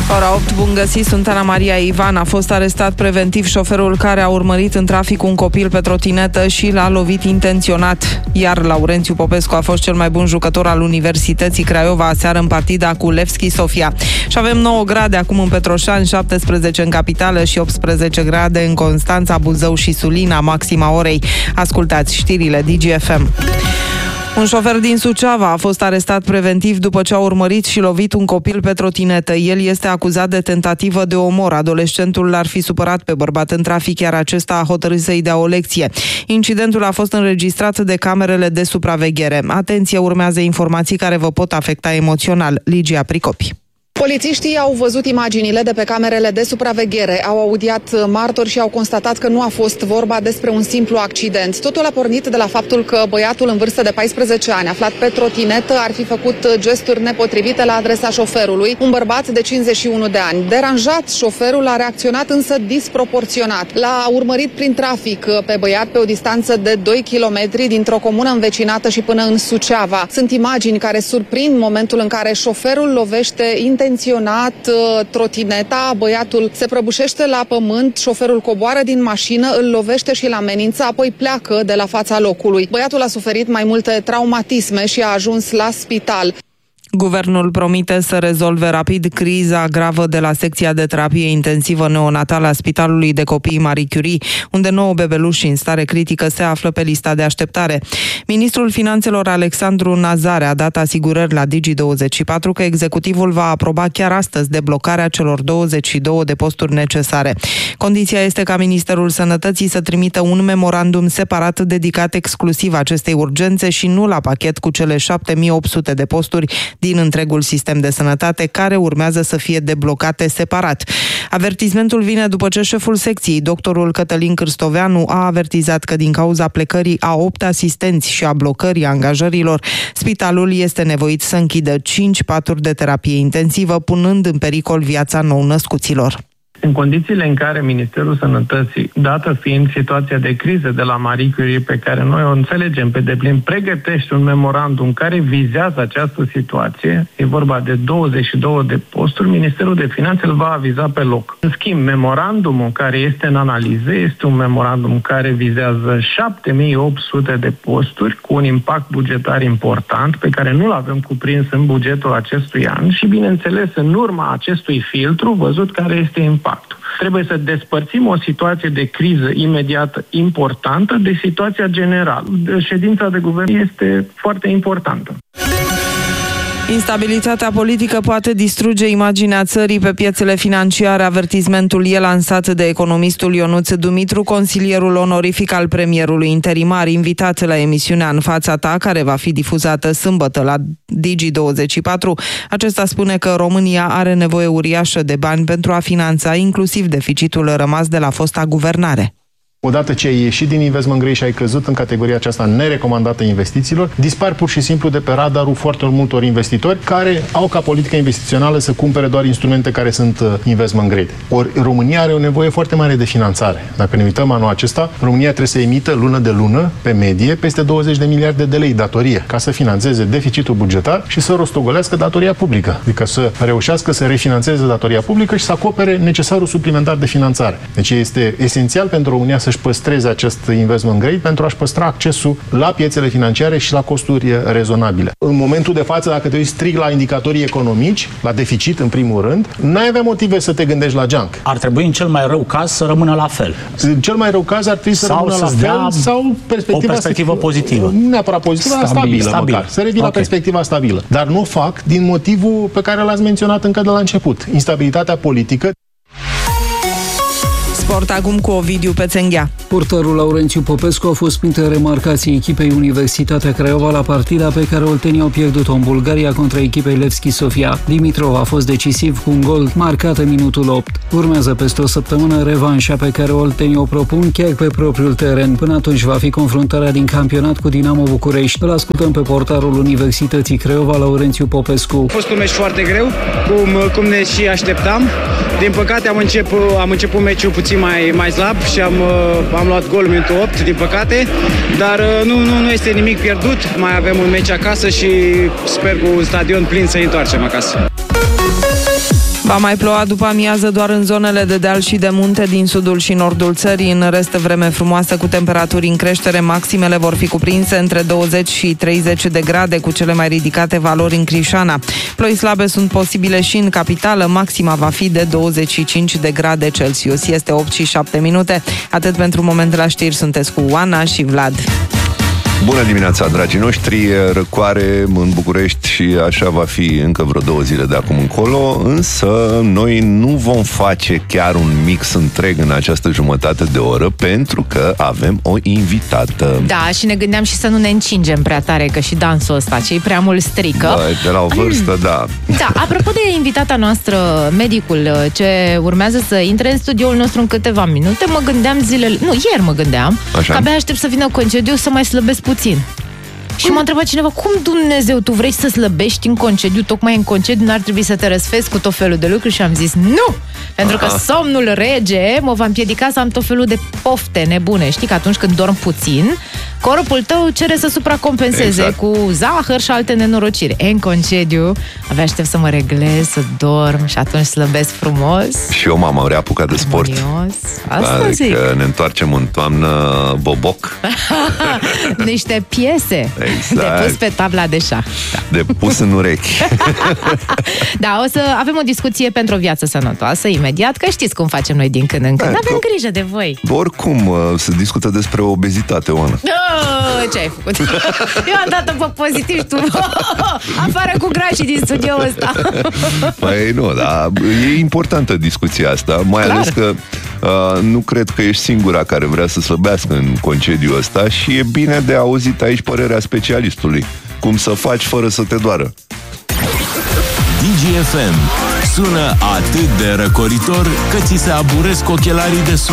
Ora 8, bun găsit, sunt Ana Maria Ivan. A fost arestat preventiv șoferul care a urmărit în trafic un copil pe trotinetă și l-a lovit intenționat. Iar Laurențiu Popescu a fost cel mai bun jucător al Universității Craiova aseară în partida cu Levski Sofia. Și avem 9 grade acum în Petroșani, 17 în capitală și 18 grade în Constanța, Buzău și Sulina, maxima orei. Ascultați știrile DGFM. Un șofer din Suceava a fost arestat preventiv după ce a urmărit și lovit un copil pe trotinetă. El este acuzat de tentativă de omor. Adolescentul l-ar fi supărat pe bărbat în trafic, iar acesta a hotărât să-i dea o lecție. Incidentul a fost înregistrat de camerele de supraveghere. Atenție, urmează informații care vă pot afecta emoțional. Ligia Pricopi. Polițiștii au văzut imaginile de pe camerele de supraveghere, au audiat martori și au constatat că nu a fost vorba despre un simplu accident. Totul a pornit de la faptul că băiatul în vârstă de 14 ani, aflat pe trotinetă, ar fi făcut gesturi nepotrivite la adresa șoferului, un bărbat de 51 de ani. Deranjat, șoferul a reacționat însă disproporționat. L-a urmărit prin trafic pe băiat pe o distanță de 2 km dintr-o comună învecinată și până în Suceava. Sunt imagini care surprind momentul în care șoferul lovește intenționat trotineta, băiatul se prăbușește la pământ, șoferul coboară din mașină, îl lovește și îl amenință, apoi pleacă de la fața locului. Băiatul a suferit mai multe traumatisme și a ajuns la spital. Guvernul promite să rezolve rapid criza gravă de la secția de terapie intensivă neonatală a Spitalului de Copii Marie Curie, unde 9 bebeluși în stare critică se află pe lista de așteptare. Ministrul Finanțelor Alexandru Nazare a dat asigurări la Digi24 că executivul va aproba chiar astăzi deblocarea celor 22 de posturi necesare. Condiția este ca Ministerul Sănătății să trimită un memorandum separat dedicat exclusiv acestei urgențe și nu la pachet cu cele 7800 de posturi din întregul sistem de sănătate, care urmează să fie deblocate separat. Avertismentul vine după ce șeful secției, doctorul Cătălin Cârstoveanu, a avertizat că din cauza plecării a 8 asistenți și a blocării angajărilor, spitalul este nevoit să închidă 5 paturi de terapie intensivă, punând în pericol viața nou-născuților. În condițiile în care Ministerul Sănătății, dată fiind situația de criză de la Marie Curie pe care noi o înțelegem pe deplin, pregătește un memorandum care vizează această situație, e vorba de 22 de posturi, Ministerul de Finanțe îl va aviza pe loc. În schimb, memorandumul care este în analiză este un memorandum care vizează 7800 de posturi cu un impact bugetar important pe care nu-l avem cuprins în bugetul acestui an și, bineînțeles, în urma acestui filtru, văzut care este impactul. Trebuie să despărțim o situație de criză imediată importantă de situația generală. Ședința de guvern este foarte importantă. Instabilitatea politică poate distruge imaginea țării pe piețele financiare. Avertismentul e lansat de economistul Ionuț Dumitru, consilierul onorific al premierului interimar, invitat la emisiunea În fața ta, care va fi difuzată sâmbătă la Digi24. Acesta spune că România are nevoie uriașă de bani pentru a finanța inclusiv deficitul rămas de la fosta guvernare. Odată ce ai ieșit din investment grade și ai căzut în categoria aceasta nerecomandată investițiilor, dispar pur și simplu de pe radarul foarte multor investitori care au ca politică investițională să cumpere doar instrumente care sunt investment grade. Ori România are o nevoie foarte mare de finanțare. Dacă ne uităm anul acesta, România trebuie să emită lună de lună, pe medie, peste 20 de miliarde de lei datorie, ca să finanțeze deficitul bugetar și să rostogolească datoria publică. Adică să reușească să refinanțeze datoria publică și să acopere necesarul suplimentar de finanțare. Deci este esențial pentru România să-și păstreze acest investment grade pentru a-și păstra accesul la piețele financiare și la costuri rezonabile. În momentul de față, dacă te uiți strict la indicatorii economici, la deficit în primul rând, n-ai avea motive să te gândești la junk. Ar trebui în cel mai rău caz să rămână la fel. În cel mai rău caz ar trebui să rămână la fel sau o perspectivă pozitivă. Nu neapărat pozitivă, dar stabilă măcar. Să revină la perspectiva stabilă. Dar nu o fac din motivul pe care l-ați menționat încă de la început. Instabilitatea politică. Sport acum cu Ovidiu Pețenghea. Portarul Laurențiu Popescu a fost printre remarcații echipei Universitatea Craiova la partida pe care oltenii au pierdut-o în Bulgaria contra echipei Levski Sofia. Dimitrov a fost decisiv cu un gol marcat în minutul 8. Urmează peste o săptămână revanșa pe care oltenii o propun chiar pe propriul teren. Până atunci va fi confruntarea din campionat cu Dinamo București. Îl ascultăm pe portarul Universității Craiova, Laurențiu Popescu. A fost un meci foarte greu, cum ne și așteptam. Din păcate am început meciul puțin mai slab și am luat gol în minutul 8, din păcate, dar nu este nimic pierdut. Mai avem un meci acasă și sper cu un stadion plin să întoarcem acasă. Va mai ploua după amiază doar în zonele de deal și de munte din sudul și nordul țării. În rest, vreme frumoasă cu temperaturi în creștere. Maximele vor fi cuprinse între 20 și 30 de grade, cu cele mai ridicate valori în Crișana. Ploi slabe sunt posibile și în capitală. Maxima va fi de 25 de grade Celsius. Este 8 și 7 minute. Atât pentru moment la știri. Sunteți cu Oana și Vlad. Bună dimineața, dragii noștri, răcoare în București și așa va fi încă vreo 2 zile de acum încolo, însă noi nu vom face chiar un mix întreg în această jumătate de oră, pentru că avem o invitată. Da, și ne gândeam și să nu ne încingem prea tare, că și dansul ăsta, ce-i prea mult strică. Da, de la o vârstă, da. Da, apropo de invitata noastră, medicul, ce urmează să intre în studioul nostru în câteva minute, mă gândeam ieri mă gândeam, așa, că abia aștept să vină concediu să mai slăbesc puțin. Și m-a întrebat cineva, cum Dumnezeu, tu vrei să slăbești în concediu? Tocmai în concediu n-ar trebui să te răsfezi cu tot felul de lucruri? Și am zis, nu! Pentru că somnul rege mă va împiedica să am tot felul de pofte nebune. Știi că atunci când dorm puțin, corpul tău cere să supracompenseze cu zahăr și alte nenorociri. În concediu, abia aștept să mă reglez, să dorm și atunci slăbesc frumos. Și eu m-am reapucat de sport. Asta zic. Adică ne întoarcem în toamnă boboc. Niște piese de pus pe tabla de șah. Da. De pus în urechi. Da, o să avem o discuție pentru o viață sănătoasă imediat, că știți cum facem noi din când în când. Avem grijă de voi. Oricum, se discută despre obezitate, Oana. Ce ai făcut? Eu am dat-o pe pozitiv și tu afară cu grașii din studioul ăsta. Păi nu, dar e importantă discuția asta, mai ales că nu cred că ești singura care vrea să slăbească în concediul ăsta și e bine de auzit aici părerea specialistului. Cum să faci fără să te doară. DGFM sună atât de răcoritor că ți se aburesc ochelarii de soare.